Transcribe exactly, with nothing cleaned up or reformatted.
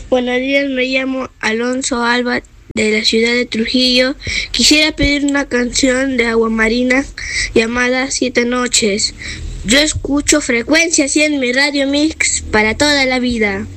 Buenos días, me llamo Alonso Alba de la ciudad de Trujillo. Quisiera pedir una canción de Agua Marina llamada Siete Noches. Yo escucho Frecuencia cien, mi radio mix para toda la vida.